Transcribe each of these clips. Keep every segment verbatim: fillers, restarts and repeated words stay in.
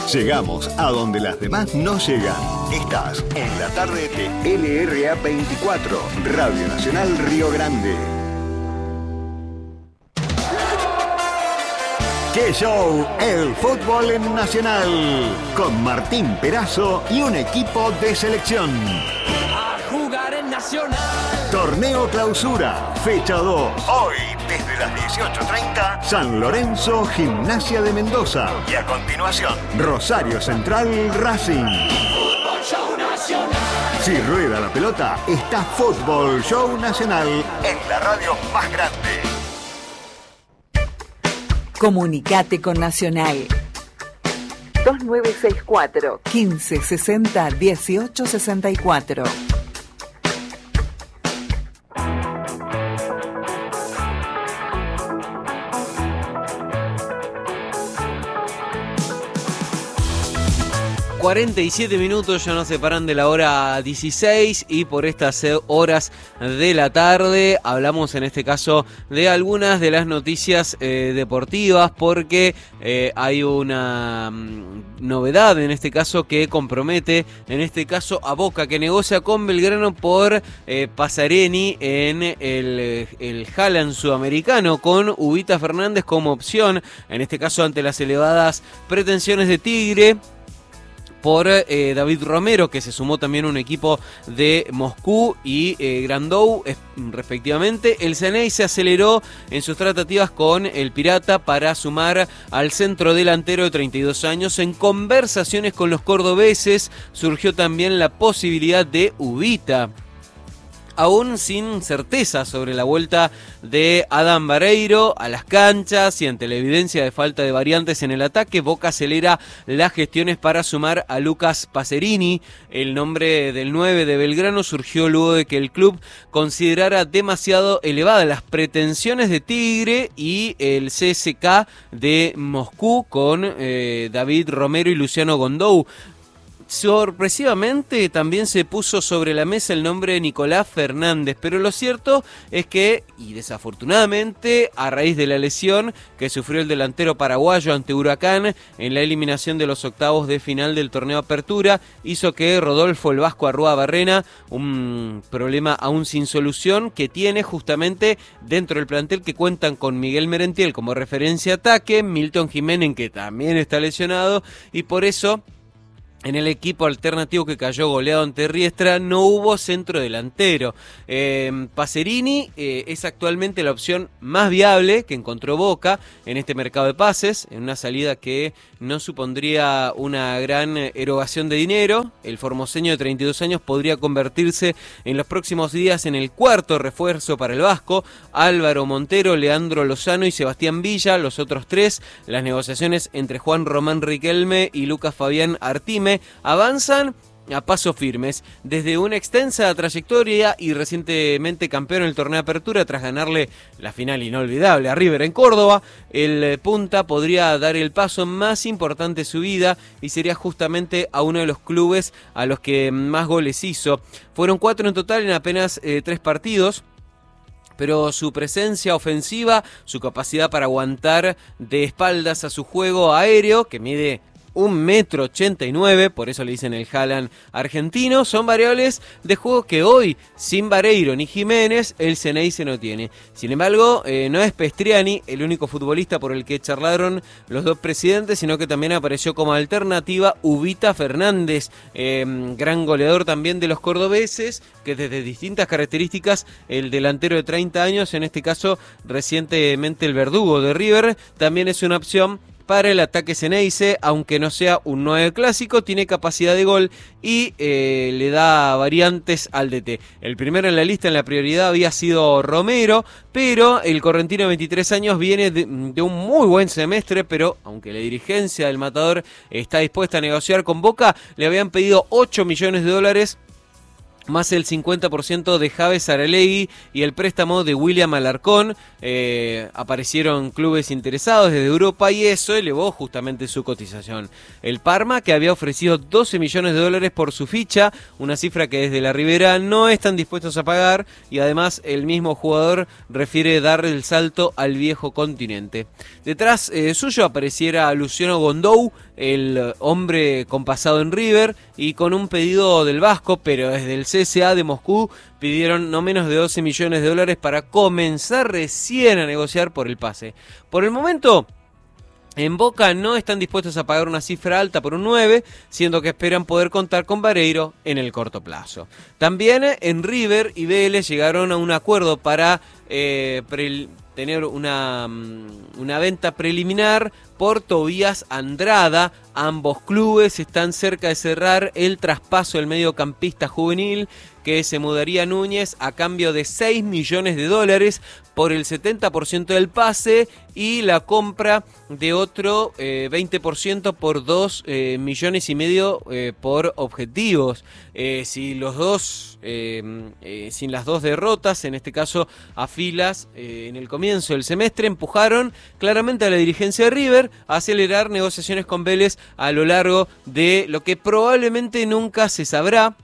Llegamos a donde las demás no llegan. Estás en la tarde de L R A veinticuatro, Radio Nacional Río Grande. ¡Qué show! El fútbol en Nacional. Con Martín Perazo y un equipo de selección. A jugar en Nacional. Torneo Clausura, fecha dos. Hoy, desde las dieciocho treinta, San Lorenzo, Gimnasia de Mendoza. Y a continuación, Rosario Central, Racing. Fútbol Show Nacional. Si rueda la pelota, está Fútbol Show Nacional en la radio más grande. Comunicate con Nacional. dos nueve seis cuatro, quince sesenta, dieciocho sesenta y cuatro. cuarenta y siete minutos ya nos separan de la hora dieciséis y por estas horas de la tarde hablamos en este caso de algunas de las noticias eh, deportivas porque eh, hay una um, novedad en este caso que compromete en este caso a Boca, que negocia con Belgrano por eh, Passarini en el, el Haaland sudamericano con Ubita Fernández como opción, en este caso ante las elevadas pretensiones de Tigre por eh, David Romero, que se sumó también a un equipo de Moscú y eh, Grandou, eh, respectivamente. El Ceney se aceleró en sus tratativas con el Pirata para sumar al centro delantero de treinta y dos años. En conversaciones con los cordobeses surgió también la posibilidad de Ubita. Aún sin certeza sobre la vuelta de Adam Barreiro a las canchas y ante la evidencia de falta de variantes en el ataque, Boca acelera las gestiones para sumar a Lucas Passarini. El nombre del nueve de Belgrano surgió luego de que el club considerara demasiado elevadas las pretensiones de Tigre y el C S K de Moscú con eh, David Romero y Luciano Gondou. Sorpresivamente también se puso sobre la mesa el nombre de Nicolás Fernández, pero lo cierto es que, y desafortunadamente, a raíz de la lesión que sufrió el delantero paraguayo ante Huracán en la eliminación de los octavos de final del torneo Apertura, hizo que Rodolfo el Vasco Arrua Barrena, un problema aún sin solución que tiene justamente dentro del plantel, que cuentan con Miguel Merentiel como referencia ataque, Milton Jiménez que también está lesionado, y por eso en el equipo alternativo que cayó goleado ante Riestra no hubo centro delantero. Eh, Passarini eh, es actualmente la opción más viable que encontró Boca en este mercado de pases, en una salida que no supondría una gran erogación de dinero. El formoseño de treinta y dos años podría convertirse en los próximos días en el cuarto refuerzo para el Vasco. Álvaro Montero, Leandro Lozano y Sebastián Villa, los otros tres. Las negociaciones entre Juan Román Riquelme y Lucas Fabián Artime avanzan a pasos firmes. Desde una extensa trayectoria y recientemente campeón en el torneo de Apertura tras ganarle la final inolvidable a River en Córdoba, el punta podría dar el paso más importante de su vida y sería justamente a uno de los clubes a los que más goles hizo. Fueron cuatro en total en apenas eh, tres partidos. Pero su presencia ofensiva, su capacidad para aguantar de espaldas a su juego aéreo, que mide un metro ochenta y nueve, por eso le dicen el Haaland argentino, son variables de juego que hoy, sin Barreiro ni Jiménez, el Ceneice no tiene. Sin embargo, eh, no es Pestriani el único futbolista por el que charlaron los dos presidentes, sino que también apareció como alternativa Ubita Fernández, eh, gran goleador también de los cordobeses, que desde distintas características, el delantero de treinta años, en este caso recientemente el verdugo de River, también es una opción para el ataque Ceneice, aunque no sea un nueve clásico, tiene capacidad de gol y eh, le da variantes al D T. El primero en la lista en la prioridad había sido Romero, pero el correntino de veintitrés años viene de, de un muy buen semestre, pero aunque la dirigencia del Matador está dispuesta a negociar con Boca, le habían pedido ocho millones de dólares más el cincuenta por ciento de Javes Aralegui y el préstamo de William Alarcón. Eh, aparecieron clubes interesados desde Europa y eso elevó justamente su cotización. El Parma, que había ofrecido doce millones de dólares por su ficha, una cifra que desde la Ribera no están dispuestos a pagar, y además el mismo jugador refiere dar el salto al viejo continente. Detrás eh, suyo apareciera Luciano Gondou, el hombre con pasado en River, y con un pedido del Vasco, pero desde el C S A de Moscú pidieron no menos de doce millones de dólares para comenzar recién a negociar por el pase. Por el momento, en Boca no están dispuestos a pagar una cifra alta por un nueve, siendo que esperan poder contar con Vareiro en el corto plazo. También en River y Vélez llegaron a un acuerdo para eh, pre- tener una, una venta preliminar por Tobías Andrada. Ambos clubes están cerca de cerrar el traspaso del mediocampista juvenil, que se mudaría a Núñez a cambio de seis millones de dólares por el setenta por ciento del pase y la compra de otro eh, veinte por ciento por dos eh, millones y medio eh, por objetivos. Eh, si los dos, eh, eh, sin las dos derrotas, en este caso a filas eh, en el comienzo del semestre, empujaron claramente a la dirigencia de River a acelerar negociaciones con Vélez a lo largo de lo que probablemente nunca se sabrá.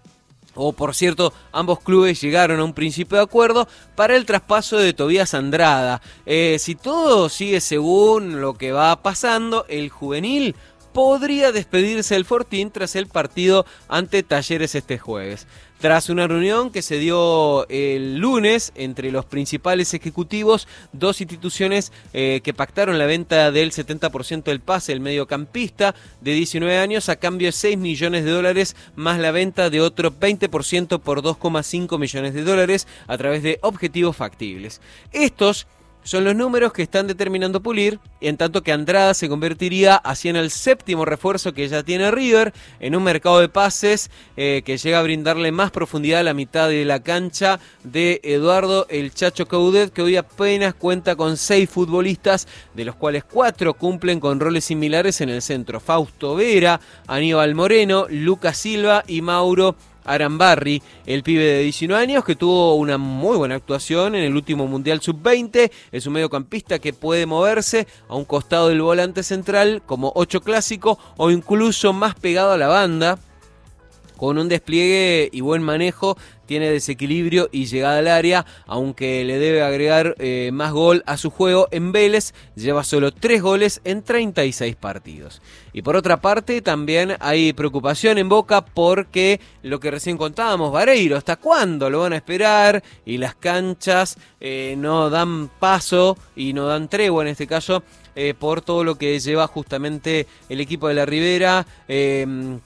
O por cierto, ambos clubes llegaron a un principio de acuerdo para el traspaso de Tobías Andrada. Eh, si todo sigue según lo que va pasando, el juvenil podría despedirse del Fortín tras el partido ante Talleres este jueves. Tras una reunión que se dio el lunes entre los principales ejecutivos, dos instituciones eh, que pactaron la venta del setenta por ciento del pase, el mediocampista de diecinueve años, a cambio de seis millones de dólares, más la venta de otro veinte por ciento por dos coma cinco millones de dólares a través de objetivos factibles. Estos son los números que están determinando pulir, en tanto que Andrada se convertiría así en el séptimo refuerzo que ya tiene River, en un mercado de pases eh, que llega a brindarle más profundidad a la mitad de la cancha de Eduardo el Chacho Coudet, que hoy apenas cuenta con seis futbolistas, de los cuales cuatro cumplen con roles similares en el centro: Fausto Vera, Aníbal Moreno, Lucas Silva y Mauro Arambarri, el pibe de diecinueve años que tuvo una muy buena actuación en el último Mundial sub veinte. Es un mediocampista que puede moverse a un costado del volante central como ocho clásico o incluso más pegado a la banda. Con un despliegue y buen manejo, tiene desequilibrio y llegada al área, aunque le debe agregar eh, más gol a su juego. En Vélez lleva solo tres goles en treinta y seis partidos. Y por otra parte, también hay preocupación en Boca porque lo que recién contábamos, Vareiro, ¿hasta cuándo lo van a esperar? Y las canchas eh, no dan paso y no dan tregua en este caso, eh, por todo lo que lleva justamente el equipo de la Ribera eh,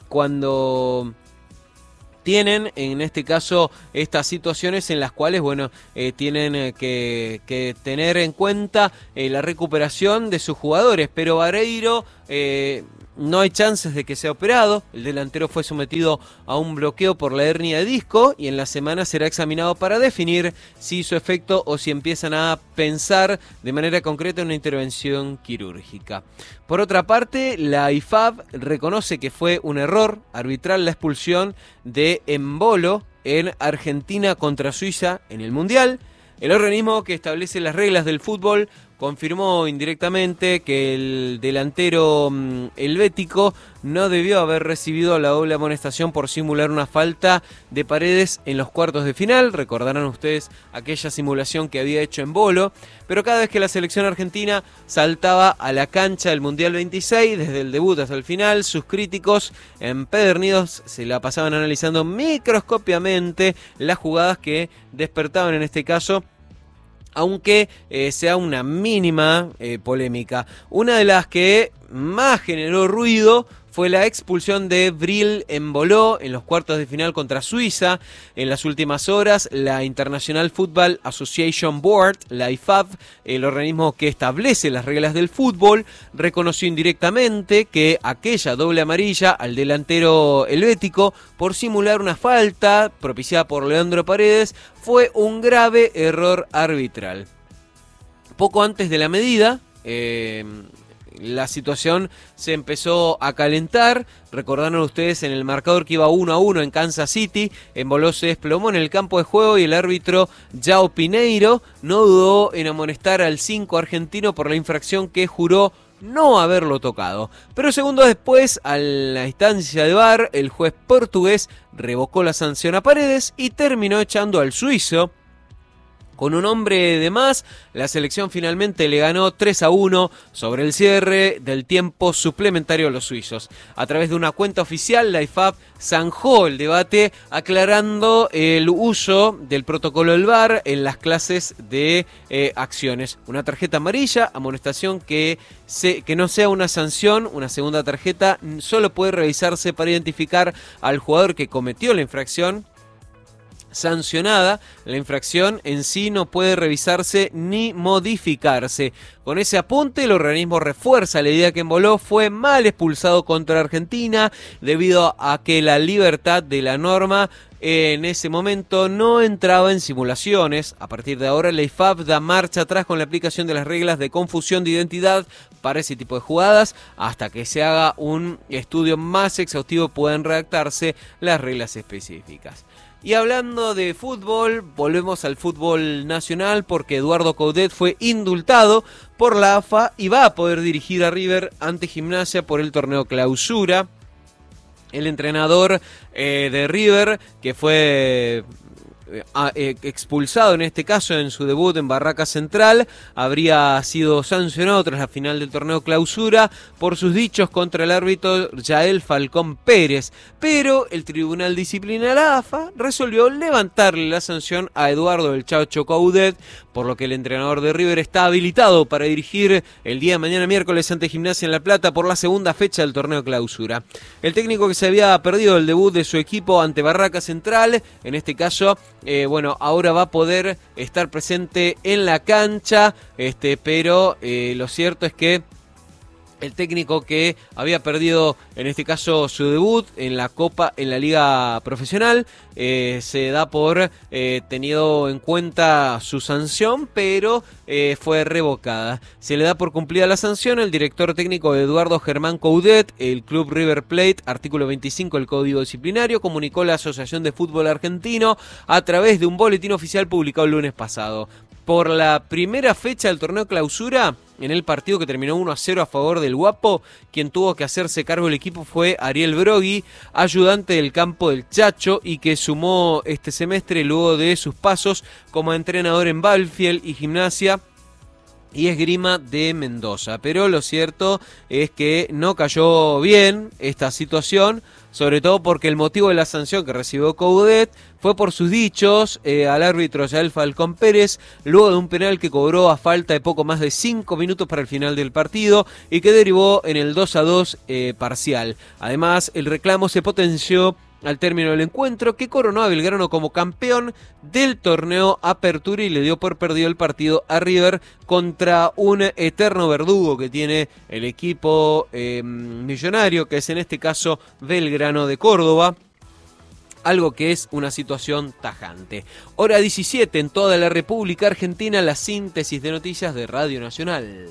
cuando tienen en este caso estas situaciones en las cuales, bueno, eh, tienen eh, que, que tener en cuenta eh, la recuperación de sus jugadores. Pero Vareiro eh, no hay chances de que sea operado. El delantero fue sometido a un bloqueo por la hernia de disco y en la semana será examinado para definir si hizo efecto o si empiezan a pensar de manera concreta en una intervención quirúrgica. Por otra parte, la I F A B reconoce que fue un error arbitral la expulsión de Embolo en Argentina contra Suiza en el Mundial. El organismo que establece las reglas del fútbol confirmó indirectamente que el delantero mm, helvético no debió haber recibido la doble amonestación por simular una falta de Paredes en los cuartos de final. Recordarán ustedes aquella simulación que había hecho Embolo, pero cada vez que la selección argentina saltaba a la cancha del Mundial veintiséis, desde el debut hasta el final, sus críticos empedernidos se la pasaban analizando microscópicamente las jugadas que despertaban en este caso, aunque eh, sea una mínima eh, polémica. Una de las que más generó ruido fue la expulsión de Bril Embolo en los cuartos de final contra Suiza. En las últimas horas, la International Football Association Board, la I F A B, el organismo que establece las reglas del fútbol, reconoció indirectamente que aquella doble amarilla al delantero helvético por simular una falta propiciada por Leandro Paredes fue un grave error arbitral. Poco antes de la medida, eh, la situación se empezó a calentar. Recordaron ustedes en el marcador que iba uno a uno en Kansas City. Embolo se desplomó en el campo de juego y el árbitro João Pineiro no dudó en amonestar al cinco argentino por la infracción que juró no haberlo tocado. Pero segundos después, a la instancia de V A R, el juez portugués revocó la sanción a Paredes y terminó echando al suizo Con un hombre de más, la selección finalmente le ganó tres a uno sobre el cierre del tiempo suplementario a los suizos. A través de una cuenta oficial, la I F A B zanjó el debate aclarando el uso del protocolo del V A R en las clases de eh, acciones. Una tarjeta amarilla, amonestación que, se, que no sea una sanción, una segunda tarjeta, solo puede revisarse para identificar al jugador que cometió la infracción sancionada. La infracción en sí no puede revisarse ni modificarse. Con ese apunte, el organismo refuerza la idea que Embolo fue mal expulsado contra Argentina debido a que la libertad de la norma en ese momento no entraba en simulaciones. A partir de ahora, la I F A B da marcha atrás con la aplicación de las reglas de confusión de identidad para ese tipo de jugadas. Hasta que se haga un estudio más exhaustivo puedan redactarse las reglas específicas. Y hablando de fútbol, volvemos al fútbol nacional porque Eduardo Coudet fue indultado por la A F A y va a poder dirigir a River ante Gimnasia por el torneo Clausura. El entrenador eh, de River, que fue eh, expulsado en este caso en su debut en Barraca Central, habría sido sancionado tras la final del torneo Clausura por sus dichos contra el árbitro Yael Falcón Pérez, pero el Tribunal Disciplinario de la A F A resolvió levantarle la sanción a Eduardo el Chacho Coudet, por lo que el entrenador de River está habilitado para dirigir el día de mañana miércoles ante Gimnasia en La Plata por la segunda fecha del torneo Clausura. El técnico que se había perdido el debut de su equipo ante Barraca Central, en este caso, eh, bueno, ahora va a poder estar presente en la cancha, este, pero eh, lo cierto es que el técnico que había perdido, en este caso, su debut en la Copa, en la Liga Profesional, eh, se da por eh, tenido en cuenta su sanción, pero eh, fue revocada. Se le da por cumplida la sanción. El director técnico Eduardo Germán Coudet, el club River Plate, artículo veinticinco del Código Disciplinario, comunicó a la Asociación de Fútbol Argentino a través de un boletín oficial publicado el lunes pasado. Por la primera fecha del torneo Clausura, en el partido que terminó uno a cero a favor del Guapo, quien tuvo que hacerse cargo del equipo fue Ariel Brogui, ayudante del campo del Chacho, y que sumó este semestre luego de sus pasos como entrenador en Banfield y Gimnasia y Esgrima de Mendoza. Pero lo cierto es que no cayó bien esta situación, sobre todo porque el motivo de la sanción que recibió Coudet fue por sus dichos eh, al árbitro Yael Falcón Pérez, luego de un penal que cobró a falta de poco más de cinco minutos para el final del partido y que derivó en el dos a dos eh, parcial. Además, el reclamo se potenció al término del encuentro, que coronó a Belgrano como campeón del torneo Apertura y le dio por perdido el partido a River contra un eterno verdugo que tiene el equipo eh, millonario, que es en este caso Belgrano de Córdoba. Algo que es una situación tajante. Hora diecisiete en toda la República Argentina, la síntesis de noticias de Radio Nacional.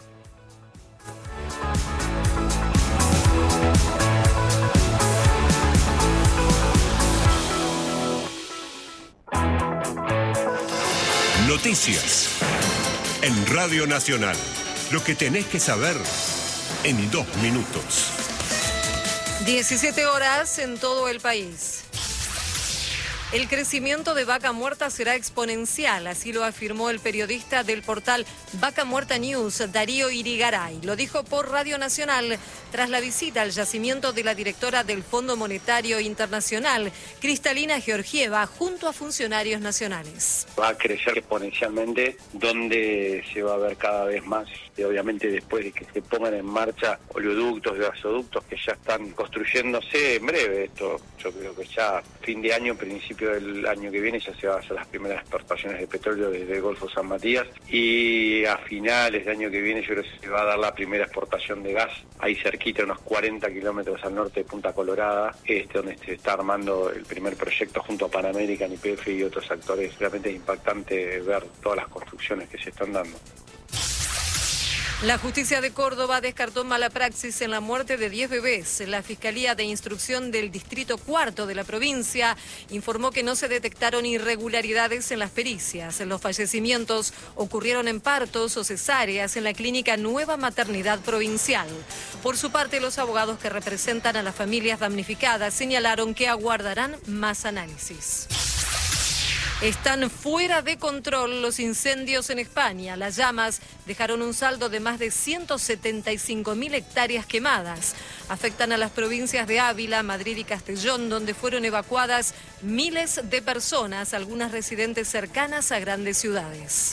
Noticias en Radio Nacional. Lo que tenés que saber en dos minutos. diecisiete horas en todo el país. El crecimiento de Vaca Muerta será exponencial, así lo afirmó el periodista del portal Vaca Muerta News, Darío Irigaray. Lo dijo por Radio Nacional tras la visita al yacimiento de la directora del Fondo Monetario Internacional, Cristalina Georgieva, junto a funcionarios nacionales. Va a crecer exponencialmente, donde se va a ver cada vez más, y obviamente después de que se pongan en marcha oleoductos y gasoductos que ya están construyéndose en breve. Esto yo creo que ya fin de año, principio del año que viene, ya se van a hacer las primeras exportaciones de petróleo desde el Golfo San Matías, y a finales de año que viene yo creo que se va a dar la primera exportación de gas ahí cerquita, unos cuarenta kilómetros al norte de Punta Colorada, este donde se está armando el primer proyecto junto a Pan American, Y P F y otros actores. Realmente es impactante ver todas las construcciones que se están dando. La justicia de Córdoba descartó mala praxis en la muerte de diez bebés. La Fiscalía de Instrucción del Distrito Cuarto de la provincia informó que no se detectaron irregularidades en las pericias. Los fallecimientos ocurrieron en partos o cesáreas en la clínica Nueva Maternidad Provincial. Por su parte, los abogados que representan a las familias damnificadas señalaron que aguardarán más análisis. Están fuera de control los incendios en España. Las llamas dejaron un saldo de más de ciento setenta y cinco mil hectáreas quemadas. Afectan a las provincias de Ávila, Madrid y Castellón, donde fueron evacuadas miles de personas, algunas residentes cercanas a grandes ciudades.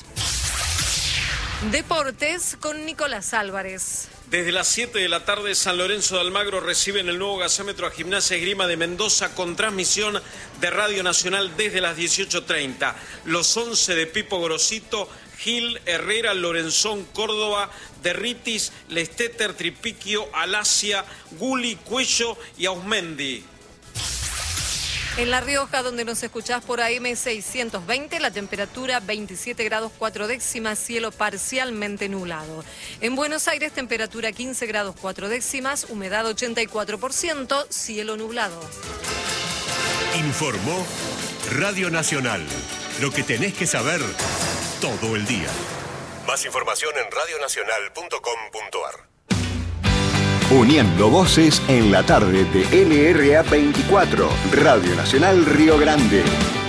Deportes con Nicolás Álvarez. Desde las siete de la tarde, San Lorenzo de Almagro recibe en el nuevo gasómetro a Gimnasia Esgrima de Mendoza con transmisión de Radio Nacional desde las dieciocho treinta. Los once de Pipo Grosito, Gil, Herrera, Lorenzón, Córdoba, Derritis, Lesteter, Tripiquio, Alasia, Guli, Cuello y Ausmendi. En La Rioja, donde nos escuchás por A M seiscientos veinte, la temperatura veintisiete grados cuatro décimas, cielo parcialmente nublado. En Buenos Aires, temperatura quince grados cuatro décimas, humedad ochenta y cuatro por ciento, cielo nublado. Informó Radio Nacional. Lo que tenés que saber todo el día. Más información en radio nacional punto com punto a r. Uniendo voces en la tarde de L R A veinticuatro, Radio Nacional Río Grande.